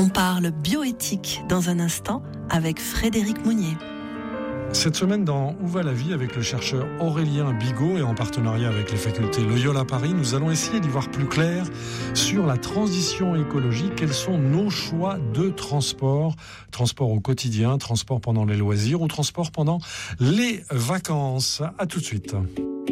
On parle bioéthique dans un instant avec Frédéric Mounier. Cette semaine, dans Où va la vie, avec le chercheur Aurélien Bigot et en partenariat avec les facultés Loyola Paris, nous allons essayer d'y voir plus clair sur la transition écologique. Quels sont nos choix de transport? Transport au quotidien, transport pendant les loisirs ou transport pendant les vacances. À tout de suite.